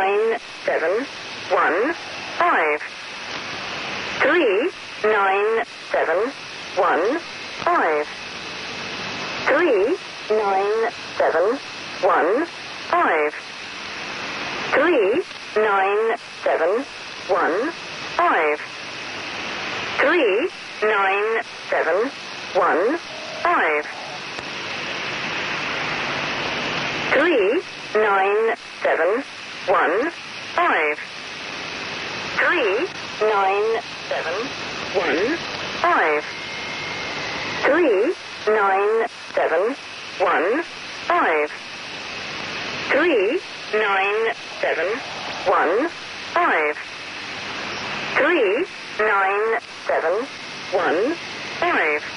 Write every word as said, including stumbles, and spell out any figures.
nine seven one five. Three nine seven one five. Three nine seven one five. Three nine seven one five. Three nine seven one five. Three nine seven one five. Three nine seven one five. Three nine seven one five. Three nine seven one five. Three nine seven one five.